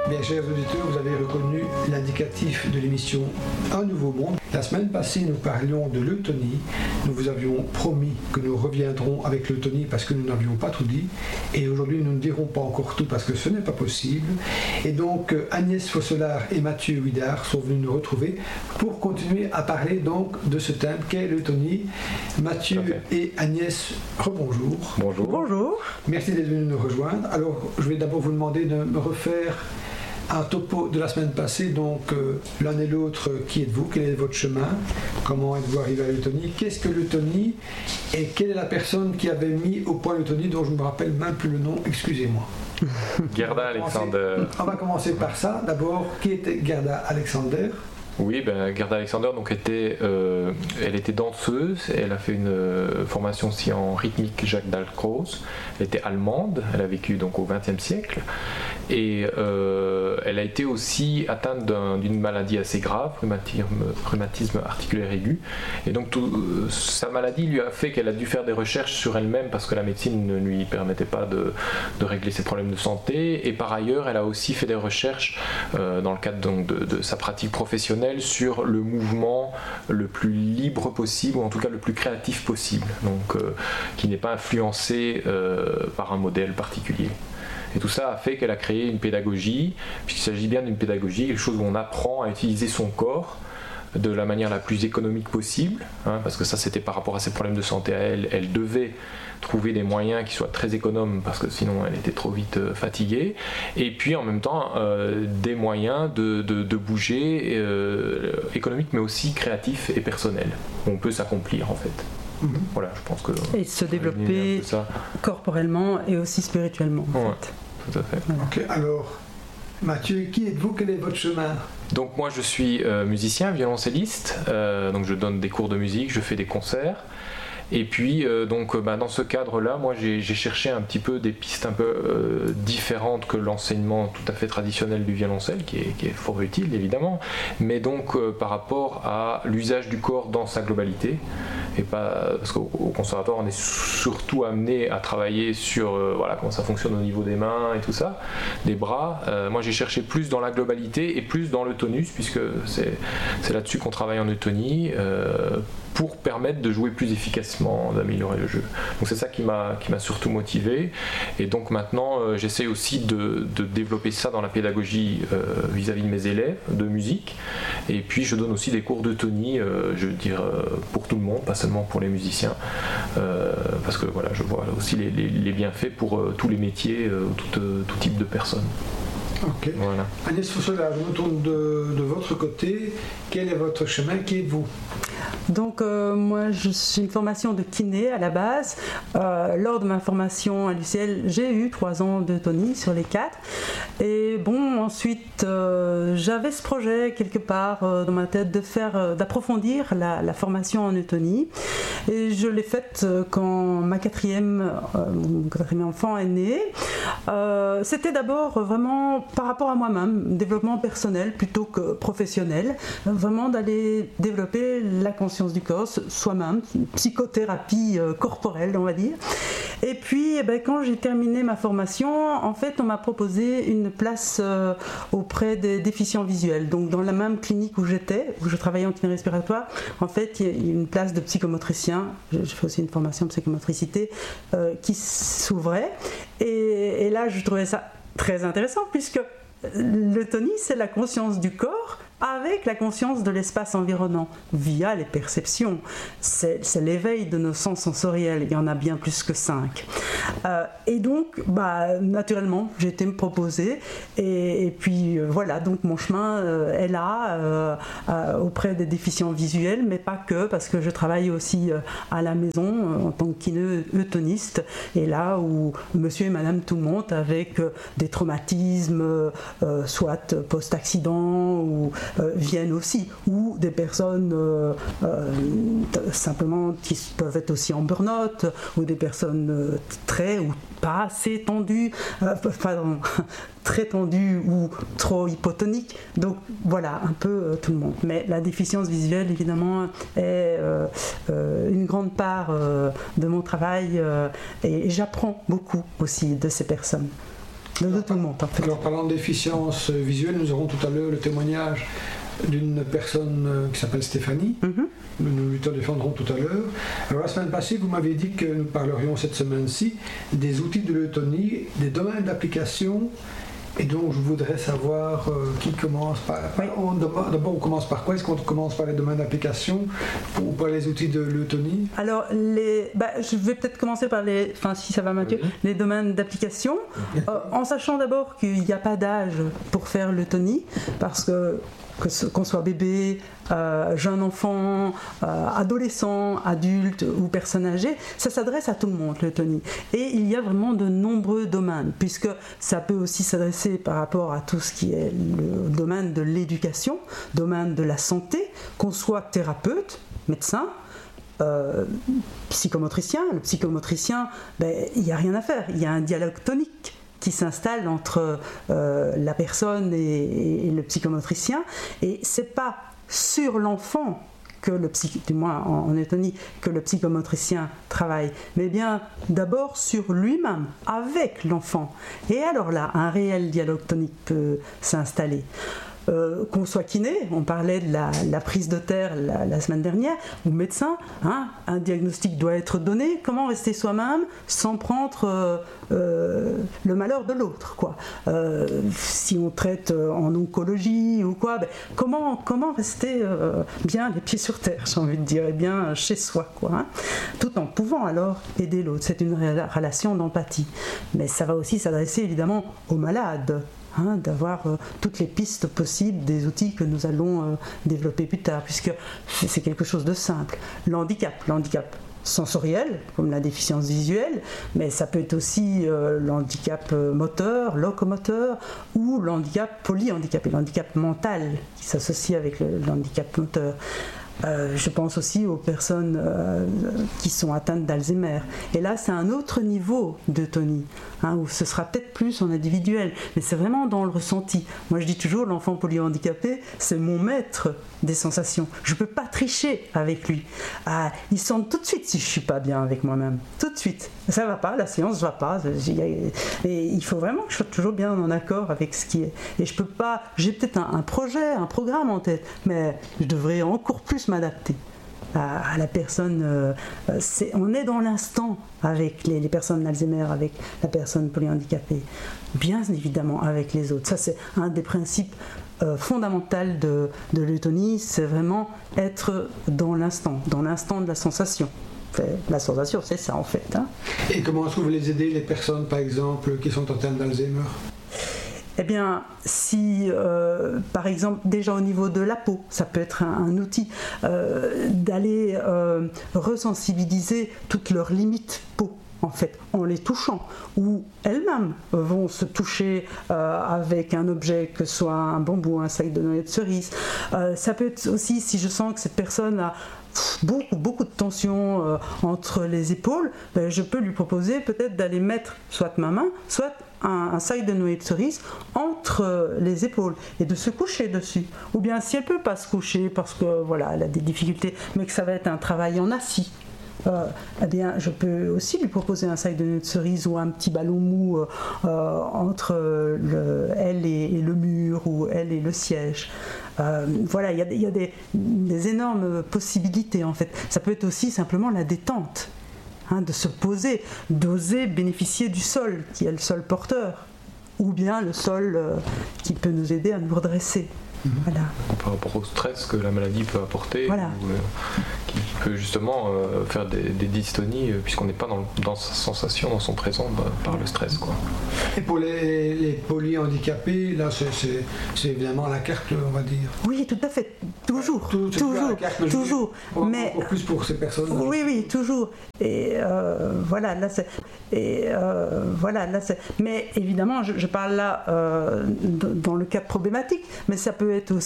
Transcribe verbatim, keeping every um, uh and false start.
Bien, chers auditeurs, vous avez reconnu l'indicatif de l'émission Un Nouveau Monde. La semaine passée, nous parlions de l'eutonie. Nous vous avions promis que nous reviendrons avec l'eutonie parce que nous n'avions pas tout dit. Et aujourd'hui, nous ne dirons pas encore tout parce que ce n'est pas possible. Et donc, Agnès Fosselard et Mathieu Huidard sont venus nous retrouver pour continuer à parler donc de ce thème qu'est l'eutonie. Mathieu et Agnès, rebonjour. Bonjour. Bonjour. Merci d'être venus nous rejoindre. Alors, je vais d'abord vous demander de me refaire un topo de la semaine passée, donc euh, l'un et l'autre, qui êtes-vous, quel est votre chemin, comment êtes-vous arrivé à l'eutonie, qu'est-ce que l'eutonie et quelle est la personne qui avait mis au point l'eutonie dont je ne me rappelle même plus le nom, excusez-moi. Gerda Alexander. On va commencer par ça. D'abord, qui était Gerda Alexander ? Oui, ben, Gerda Alexander donc, était, euh, elle était danseuse, elle a fait une euh, formation aussi en rythmique Jacques Dalcroze, elle était allemande, elle a vécu donc, au vingtième siècle, et euh, elle a été aussi atteinte d'un, d'une maladie assez grave, rhumatisme, rhumatisme articulaire aigu, et donc tout, euh, sa maladie lui a fait qu'elle a dû faire des recherches sur elle-même parce que la médecine ne lui permettait pas de, de régler ses problèmes de santé, et par ailleurs elle a aussi fait des recherches euh, dans le cadre donc, de, de sa pratique professionnelle sur le mouvement le plus libre possible, ou en tout cas le plus créatif possible, donc euh, qui n'est pas influencé euh, par un modèle particulier. Et tout ça a fait qu'elle a créé une pédagogie, puisqu'il s'agit bien d'une pédagogie, quelque chose où on apprend à utiliser son corps de la manière la plus économique possible, hein, parce que ça c'était par rapport à ses problèmes de santé à elle, elle devait trouver des moyens qui soient très économes parce que sinon elle était trop vite euh, fatiguée, et puis en même temps euh, des moyens de, de, de bouger euh, économiques mais aussi créatifs et personnels, où on peut s'accomplir en fait. Mmh. Voilà, je pense que... Et se développer corporellement et aussi spirituellement en ouais, fait. Tout à fait. Voilà. Ok, alors Mathieu, qui êtes-vous? Quel est votre chemin? Donc moi je suis euh, musicien, violoncelliste, euh, donc je donne des cours de musique, je fais des concerts. Et puis euh, donc bah, dans ce cadre-là, moi j'ai, j'ai cherché un petit peu des pistes un peu euh, différentes que l'enseignement tout à fait traditionnel du violoncelle, qui est, qui est fort utile évidemment, mais donc euh, par rapport à l'usage du corps dans sa globalité, et pas parce qu'au au conservatoire on est surtout amené à travailler sur euh, voilà comment ça fonctionne au niveau des mains et tout ça, des bras. Euh, moi j'ai cherché plus dans la globalité et plus dans le tonus, puisque c'est, c'est là-dessus qu'on travaille en eutonie. Euh, pour permettre de jouer plus efficacement, d'améliorer le jeu. Donc c'est ça qui m'a, qui m'a surtout motivé. Et donc maintenant, euh, j'essaie aussi de, de développer ça dans la pédagogie euh, vis-à-vis de mes élèves de musique. Et puis je donne aussi des cours d'eutonie, euh, je veux dire, euh, pour tout le monde, pas seulement pour les musiciens. Euh, parce que voilà, je vois aussi les, les, les bienfaits pour euh, tous les métiers, euh, tout, euh, tout type de personnes. Ok. Voilà. Agnès Fosselard, je me tourne de, de votre côté. Quel est votre chemin? Qui êtes-vous? Donc euh, moi je suis une formation de kiné à la base. Euh, lors de ma formation à l'U C L, j'ai eu trois ans d'eutonie sur les quatre. Et bon, ensuite euh, j'avais ce projet quelque part euh, dans ma tête de faire, euh, d'approfondir la, la formation en eutonie. Et je l'ai faite euh, quand ma quatrième, euh, mon quatrième enfant est né. Euh, c'était d'abord vraiment par rapport à moi-même, développement personnel plutôt que professionnel, vraiment d'aller développer la conscience du corps, soi-même, psychothérapie euh, corporelle on va dire. Et puis eh ben, quand j'ai terminé ma formation, en fait on m'a proposé une place euh, auprès des déficients visuels, donc dans la même clinique où j'étais, où je travaillais en kiné respiratoire, en fait il y a une place de psychomotricien, je, je fais aussi une formation en psychomotricité euh, qui s'ouvrait, et, et là je trouvais ça très intéressant puisque l'eutonie c'est la conscience du corps avec la conscience de l'espace environnant, via les perceptions. C'est, c'est l'éveil de nos sens sensoriels, il y en a bien plus que cinq. Euh, et donc, bah, naturellement, j'ai été me proposer, et, et puis euh, voilà, donc mon chemin euh, est là, euh, euh, auprès des déficients visuels, mais pas que, parce que je travaille aussi euh, à la maison, euh, en tant que kiné-eutoniste, et là où monsieur et madame tout le monde, avec euh, des traumatismes, euh, soit post-accident, ou Euh, viennent aussi, ou des personnes euh, euh, simplement qui peuvent être aussi en burn-out, ou des personnes euh, très ou pas assez tendues, euh, pardon, très tendues ou trop hypotoniques. Donc voilà, un peu euh, tout le monde. Mais la déficience visuelle, évidemment, est euh, euh, une grande part euh, de mon travail, euh, et, et j'apprends beaucoup aussi de ces personnes. de, de tout le monde en fait. Alors parlant de déficience visuelle, nous aurons tout à l'heure le témoignage d'une personne qui s'appelle Stéphanie. Mm-hmm. Nous nous lui défendrons tout à l'heure. Alors la semaine passée, vous m'aviez dit que nous parlerions cette semaine-ci des outils de l'eutonie, des domaines d'application. Et donc je voudrais savoir euh, qui commence par... Oui. On, d'abord, d'abord on commence par quoi? Est-ce qu'on commence par les domaines d'application ou par les outils de l'eutonie? Alors les, bah, je vais peut-être commencer par les... Enfin si ça va Mathieu, oui. Les domaines d'application. euh, en sachant d'abord qu'il n'y a pas d'âge pour faire l'eutonie, parce que Que ce, qu'on soit bébé, euh, jeune enfant, euh, adolescent, adulte ou personne âgée, ça s'adresse à tout le monde, l'eutonie. Et il y a vraiment de nombreux domaines, puisque ça peut aussi s'adresser par rapport à tout ce qui est le domaine de l'éducation, domaine de la santé, qu'on soit thérapeute, médecin, euh, psychomotricien. Le psychomotricien, ben, il n'y a rien à faire, il y a un dialogue tonique qui s'installe entre euh, la personne et, et le psychomotricien, et c'est pas sur l'enfant que le psy, du moins en, en eutonie, que le psychomotricien travaille, mais bien d'abord sur lui-même, avec l'enfant. Et alors là, un réel dialogue tonique peut s'installer. Euh, qu'on soit kiné, on parlait de la, la prise de terre la, la semaine dernière, ou médecin, hein, un diagnostic doit être donné, comment rester soi-même sans prendre euh, euh, le malheur de l'autre, quoi. Euh, si on traite en oncologie ou quoi, ben, comment, comment rester euh, bien les pieds sur terre, j'ai envie de dire, et bien chez soi, quoi, hein, tout en pouvant alors aider l'autre. C'est une relation d'empathie, mais ça va aussi s'adresser évidemment aux malades. Hein, d'avoir euh, toutes les pistes possibles des outils que nous allons euh, développer plus tard, puisque c'est quelque chose de simple. L'handicap, l'handicap sensoriel, comme la déficience visuelle, mais ça peut être aussi euh, l'handicap moteur, locomoteur, ou l'handicap polyhandicapé, l'handicap mental qui s'associe avec le, l'handicap moteur. Euh, je pense aussi aux personnes euh, qui sont atteintes d'Alzheimer. Et là, c'est un autre niveau d'eutonie, hein, où ce sera peut-être plus en individuel, mais c'est vraiment dans le ressenti. Moi, je dis toujours, l'enfant polyhandicapé, c'est mon maître des sensations. Je ne peux pas tricher avec lui. Ah, il sent tout de suite si je ne suis pas bien avec moi-même. Tout de suite. Ça ne va pas, la séance ne va pas. Et il faut vraiment que je sois toujours bien en accord avec ce qui est. Et je peux pas... J'ai peut-être un, un projet, un programme en tête, mais je devrais encore plus m'adapter à, à la personne. Euh, c'est, on est dans l'instant avec les, les personnes d'Alzheimer, avec la personne polyhandicapée, bien évidemment avec les autres. Ça, c'est un des principes euh, fondamentaux de, de l'eutonie, c'est vraiment être dans l'instant, dans l'instant de la sensation. La sensation, c'est ça en fait. Hein. Et comment est-ce que vous les aidez, les personnes par exemple qui sont atteintes d'Alzheimer? Eh bien, si, euh, par exemple, déjà au niveau de la peau, ça peut être un, un outil euh, d'aller euh, resensibiliser toutes leurs limites peau, en fait, en les touchant, ou elles-mêmes vont se toucher euh, avec un objet, que ce soit un bambou, un sac de noyer de cerise. Euh, ça peut être aussi, si je sens que cette personne a beaucoup, beaucoup de tension euh, entre les épaules, ben, je peux lui proposer peut-être d'aller mettre soit ma main, soit un, un sac de noyer de cerise entre les épaules et de se coucher dessus. Ou bien si elle ne peut pas se coucher parce que voilà, elle a des difficultés, mais que ça va être un travail en assis, Euh, eh bien, je peux aussi lui proposer un sac de noyer de cerise ou un petit ballon mou euh, euh, entre le, elle et, et le mur ou elle et le siège. Euh, voilà, il y, y a des, des énormes possibilités en fait. Ça peut être aussi simplement la détente, hein, de se poser, d'oser bénéficier du sol qui est le sol porteur, ou bien le sol euh, qui peut nous aider à nous redresser. Mmh. Voilà. Par rapport au stress que la maladie peut apporter, voilà. ou, euh, qui peut justement euh, faire des, des dystonies, euh, puisqu'on n'est pas dans, dans sa sensation, dans son présent, bah, par voilà. le stress, quoi. Et pour les, les polyhandicapés, là c'est, c'est, c'est évidemment la carte, on va dire. Oui, tout à fait, toujours, tout, toujours, carte, mais toujours. Mais encore plus pour ces personnes. Oui, oui, toujours. Et euh, voilà, là c'est. Et euh, voilà, là c'est. Mais évidemment, je, je parle là euh, dans le cadre problématique, mais ça peut être aussi